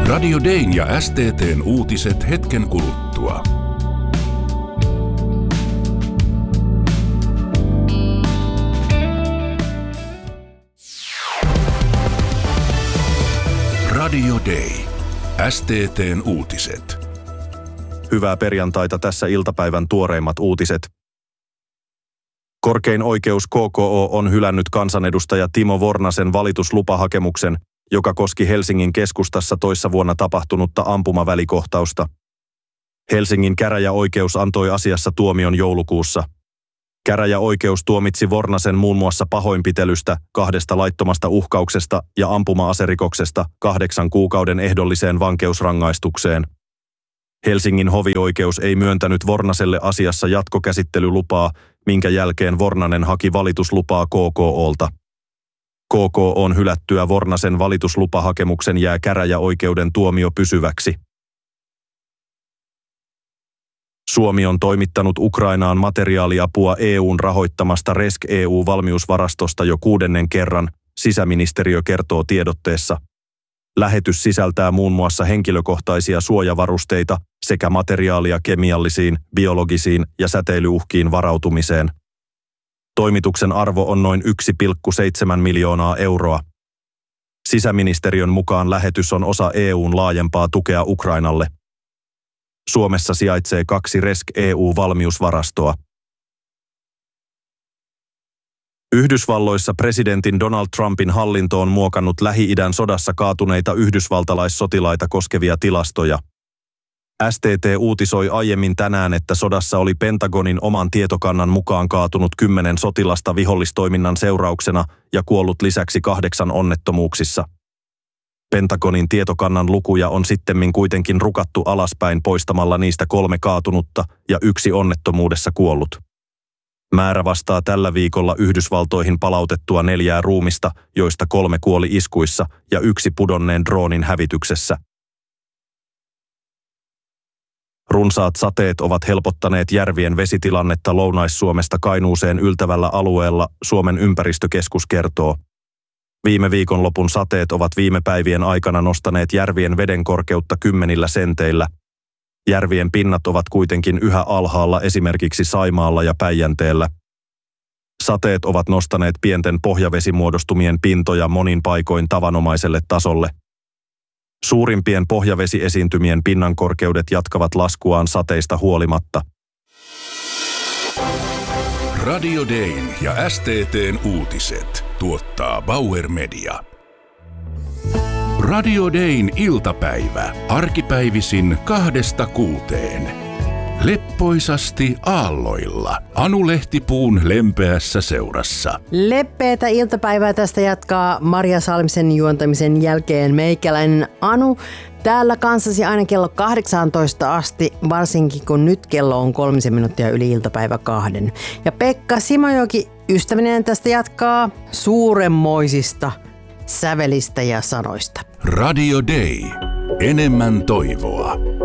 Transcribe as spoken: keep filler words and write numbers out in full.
Radio Dayn ja S T T:n uutiset hetken kuluttua. Radio Day. S T T:n uutiset. Hyvää perjantaita, tässä iltapäivän tuoreimmat uutiset. Korkein oikeus K K O on hylännyt kansanedustaja Timo Vornasen valituslupahakemuksen, joka koski Helsingin keskustassa toissa vuonna tapahtunutta ampumavälikohtausta. Helsingin käräjäoikeus antoi asiassa tuomion joulukuussa. Käräjäoikeus tuomitsi Vornasen muun muassa pahoinpitelystä, kahdesta laittomasta uhkauksesta ja ampuma-aserikoksesta kahdeksan kuukauden ehdolliseen vankeusrangaistukseen. Helsingin hovioikeus ei myöntänyt Vornaselle asiassa jatkokäsittelylupaa, minkä jälkeen Vornanen haki valituslupaa K K O:lta. K K O:n hylättyä Vornasen valituslupahakemuksen jää käräjäoikeuden tuomio pysyväksi. Suomi on toimittanut Ukrainaan materiaaliapua E U:n rahoittamasta RESC-E U-valmiusvarastosta jo kuudennen kerran, sisäministeriö kertoo tiedotteessa. Lähetys sisältää muun muassa henkilökohtaisia suojavarusteita sekä materiaalia kemiallisiin, biologisiin ja säteilyuhkiin varautumiseen. Toimituksen arvo on noin yksi pilkku seitsemän miljoonaa euroa. Sisäministeriön mukaan lähetys on osa E U:n laajempaa tukea Ukrainalle. Suomessa sijaitsee kaksi RESC-E U-valmiusvarastoa. Yhdysvalloissa presidentin Donald Trumpin hallinto on muokannut Lähi-idän sodassa kaatuneita yhdysvaltalaissotilaita koskevia tilastoja. S T T uutisoi aiemmin tänään, että sodassa oli Pentagonin oman tietokannan mukaan kaatunut kymmenen sotilasta vihollistoiminnan seurauksena ja kuollut lisäksi kahdeksan onnettomuuksissa. Pentagonin tietokannan lukuja on sittemmin kuitenkin rukattu alaspäin poistamalla niistä kolme kaatunutta ja yksi onnettomuudessa kuollut. Määrä vastaa tällä viikolla Yhdysvaltoihin palautettua neljää ruumista, joista kolme kuoli iskuissa ja yksi pudonneen droonin hävityksessä. Runsaat sateet ovat helpottaneet järvien vesitilannetta Lounais-Suomesta Kainuuseen yltävällä alueella, Suomen ympäristökeskus kertoo. Viime viikonlopun sateet ovat viime päivien aikana nostaneet järvien veden korkeutta kymmenillä senteillä. Järvien pinnat ovat kuitenkin yhä alhaalla esimerkiksi Saimaalla ja Päijänteellä. Sateet ovat nostaneet pienten pohjavesimuodostumien pintoja monin paikoin tavanomaiselle tasolle. Suurimpien pohjavesiesiintymien pinnankorkeudet jatkavat laskuaan sateista huolimatta. Radio Dayn ja S T T:n uutiset tuottaa Bauer Media. Radio Dayn iltapäivä, arkipäivisin kahdesta kuuteen. Leppoisasti aalloilla, Anu Lehtipuun lempeässä seurassa. Leppeätä iltapäivää tästä jatkaa Maria Salmisen juontamisen jälkeen meikäläinen Anu. Täällä kanssasi aina kello kahdeksantoista asti, varsinkin kun nyt kello on kolmisen minuuttia yli iltapäivä kahden. Ja Pekka Simojoki, ystävinen tästä jatkaa suuremmoisista sävelistä ja sanoista. Radio Day. Enemmän toivoa.